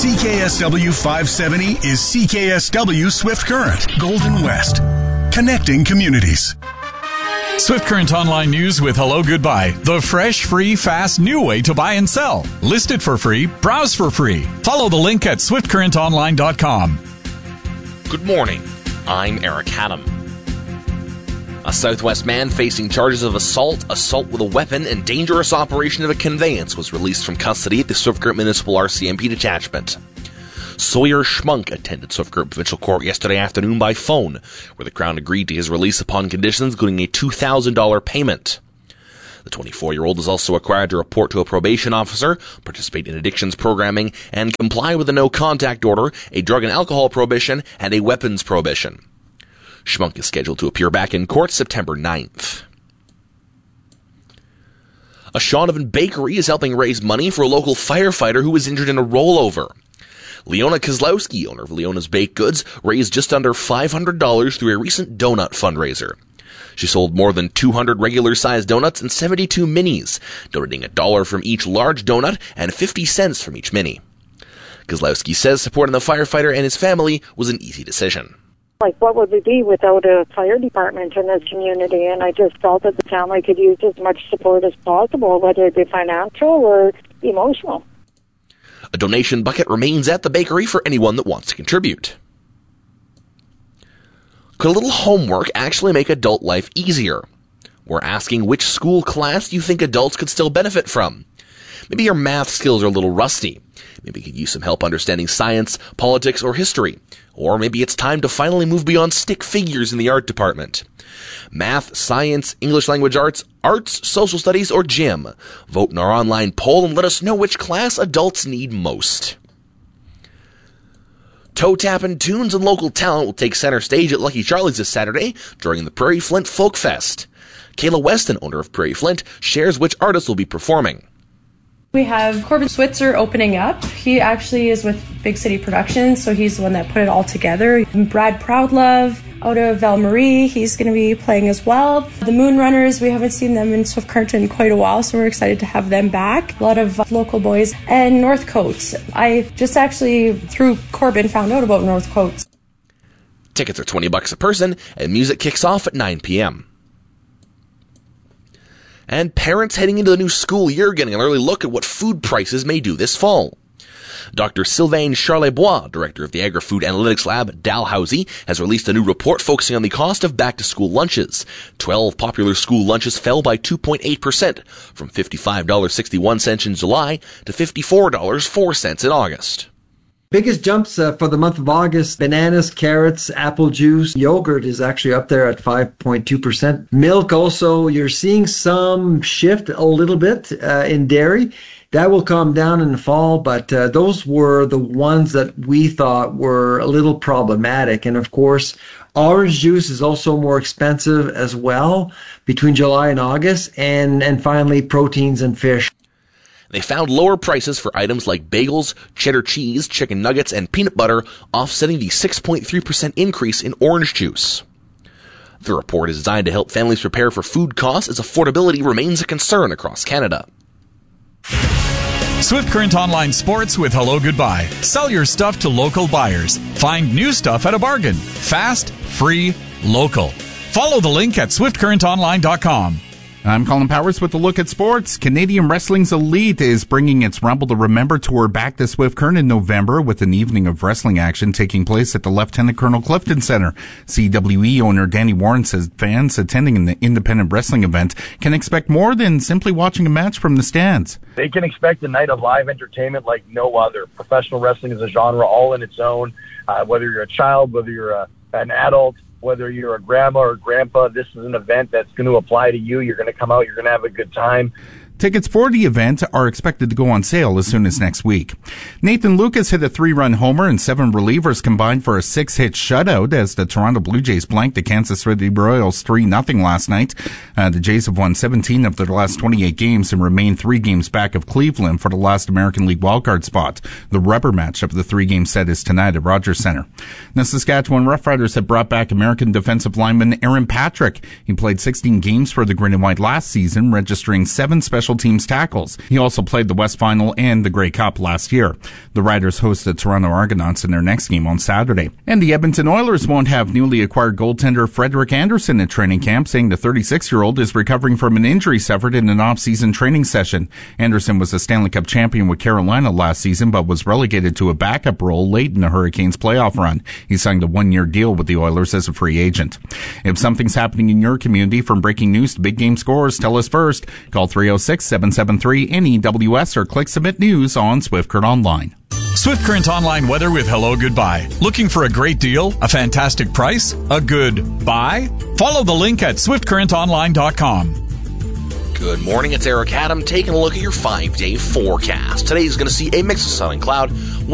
CKSW 570 is CKSW Swift Current, Golden West. Connecting communities. Swift Current Online News with Hello Goodbye. The fresh, free, fast, new way to buy and sell. List it for free. Browse for free. Follow the link at swiftcurrentonline.com. Good morning. I'm Eric Haddam. A Southwest man facing charges of assault with a weapon, and dangerous operation of a conveyance was released from custody at the Swift Current Municipal RCMP detachment. Sawyer Schmunk attended Swift Current Provincial Court yesterday afternoon by phone, where the Crown agreed to his release upon conditions including a $2,000 payment. The 24-year-old is also required to report to a probation officer, participate in addictions programming, and comply with a no-contact order, a drug and alcohol prohibition, and a weapons prohibition. Schmunk is scheduled to appear back in court September 9th. A Shaunavon bakery is helping raise money for a local firefighter who was injured in a rollover. Leona Kozlowski, owner of Leona's Baked Goods, raised just under $500 through a recent donut fundraiser. She sold more than 200 regular-sized donuts and 72 minis, donating $1 from each large donut and 50 cents from each mini. Kozlowski says supporting the firefighter and his family was an easy decision. Like, what would we be without a fire department in this community? And I just felt that the family could use as much support as possible, whether it be financial or emotional. A donation bucket remains at the bakery for anyone that wants to contribute. Could a little homework actually make adult life easier? We're asking which school class you think adults could still benefit from. Maybe your math skills are a little rusty. Maybe you could use some help understanding science, politics, or history. Or maybe it's time to finally move beyond stick figures in the art department. Math, science, English language arts, social studies, or gym. Vote in our online poll and let us know which class adults need most. Toe-tapping tunes and local talent will take center stage at Lucky Charlie's this Saturday during the Prairie Flint Folk Fest. Kayla Weston, owner of Prairie Flint, shares which artists will be performing. We have Corbin Switzer opening up. He actually is with Big City Productions, so he's the one that put it all together. Brad Proudlove out of Val Marie, he's going to be playing as well. The Moonrunners, we haven't seen them in Swift Current in quite a while, so we're excited to have them back. A lot of local boys. And Northcote. I just actually, through Corbin, found out about Northcote. Tickets are $20 a person, and music kicks off at 9 p.m. And parents heading into the new school year getting an early look at what food prices may do this fall. Dr. Sylvain Charlebois, director of the Agri-Food Analytics Lab, Dalhousie, has released a new report focusing on the cost of back-to-school lunches. 12 popular school lunches fell by 2.8%, from $55.61 in July to $54.04 in August. Biggest jumps for the month of August: bananas, carrots, apple juice. Yogurt is actually up there at 5.2%. Milk also, you're seeing some shift a little bit in dairy. That will calm down in the fall, but those were the ones that we thought were a little problematic. And of course, orange juice is also more expensive as well between July and August. And finally, proteins and fish. They found lower prices for items like bagels, cheddar cheese, chicken nuggets, and peanut butter, offsetting the 6.3% increase in orange juice. The report is designed to help families prepare for food costs as affordability remains a concern across Canada. Swift Current Online Sports with Hello Goodbye. Sell your stuff to local buyers. Find new stuff at a bargain. Fast, free, local. Follow the link at swiftcurrentonline.com. I'm Colin Powers with a look at sports. Canadian Wrestling's Elite is bringing its Rumble to Remember tour back to Swift Current in November with an evening of wrestling action taking place at the Lieutenant Colonel Clifton Center. CWE owner Danny Warren says fans attending the independent wrestling event can expect more than simply watching a match from the stands. They can expect a night of live entertainment like no other. Professional wrestling is a genre all in its own. Whether you're a child, whether you're an adult, whether you're a grandma or grandpa, this is an event that's going to apply to you. You're going to come out, you're going to have a good time. Tickets for the event are expected to go on sale as soon as next week. Nathan Lucas hit a 3-run homer and 7 relievers combined for a 6-hit shutout as the Toronto Blue Jays blanked the Kansas City Royals 3-0 last night. The Jays have won 17 of their last 28 games and remain 3 games back of Cleveland for the last American League wildcard spot. The rubber match of the 3-game set is tonight at Rogers Centre. The Saskatchewan Roughriders have brought back American defensive lineman Aaron Patrick. He played 16 games for the Green and White last season, registering 7 special special teams tackles. He also played the West Final and the Grey Cup last year. The Riders host the Toronto Argonauts in their next game on Saturday. And the Edmonton Oilers won't have newly acquired goaltender Frederik Andersen at training camp, saying the 36-year-old is recovering from an injury suffered in an off-season training session. Andersen was a Stanley Cup champion with Carolina last season, but was relegated to a backup role late in the Hurricanes' playoff run. He signed a one-year deal with the Oilers as a free agent. If something's happening in your community, from breaking news to big game scores, tell us first. Call 306-773-NEWS or click Submit News on Swift Current Online. Swift Current Online weather with Hello Goodbye. Looking for a great deal? A fantastic price? A good buy? Follow the link at swiftcurrentonline.com. Good morning, it's Eric Adam taking a look at your 5-day forecast. Today's going to see a mix of sun and cloud